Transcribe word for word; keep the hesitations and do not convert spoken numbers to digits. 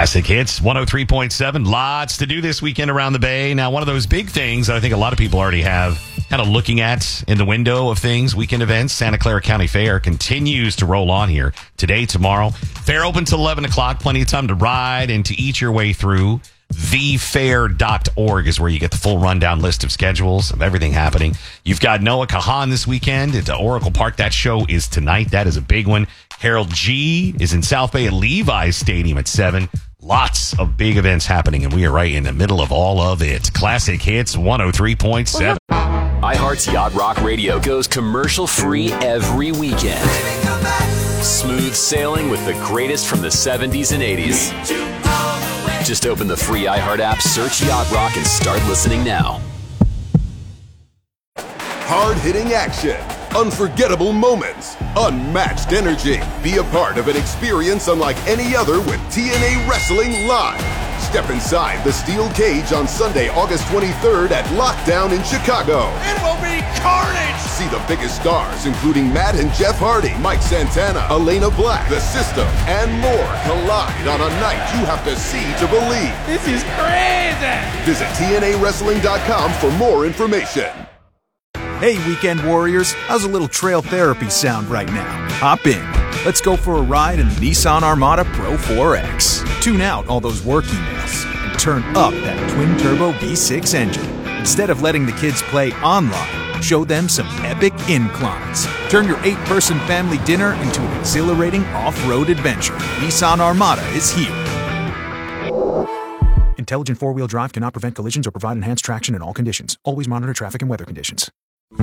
Classic Hits, one oh three point seven. Lots to do this weekend around the Bay. Now, one of those big things that I think a lot of people already have kind of looking at in the window of things, weekend events, Santa Clara County Fair continues to roll on here today, tomorrow. Fair open till eleven o'clock. Plenty of time to ride and to eat your way through. the fair dot org is where you get the full rundown list of schedules of everything happening. You've got Noah Kahan this weekend at Oracle Park. That show is tonight. That is a big one. Harold G is in South Bay at Levi's Stadium at seven. Lots of big events happening, and we are right in the middle of all of it. Classic Hits one oh three point seven. iHeart's Yacht Rock Radio goes commercial-free every weekend. Smooth sailing with the greatest from the seventies and eighties. Just open the free iHeart app, search Yacht Rock, and start listening now. Hard-hitting action, unforgettable moments, unmatched energy. Be a part of an experience unlike any other with T N A Wrestling Live. Step inside the steel cage on Sunday, August twenty-third at Lockdown in Chicago. It will be carnage! See the biggest stars, including Matt and Jeff Hardy, Mike Santana, Elena Black, The System, and more collide on a night you have to see to believe. This is crazy! Visit T N A wrestling dot com for more information. Hey, Weekend Warriors, how's a little trail therapy sound right now? Hop in. Let's go for a ride in the Nissan Armada Pro four X. Tune out all those work emails and turn up that twin-turbo V six engine. Instead of letting the kids play online, show them some epic inclines. Turn your eight-person family dinner into an exhilarating off-road adventure. Nissan Armada is here. Intelligent four-wheel drive cannot prevent collisions or provide enhanced traction in all conditions. Always monitor traffic and weather conditions.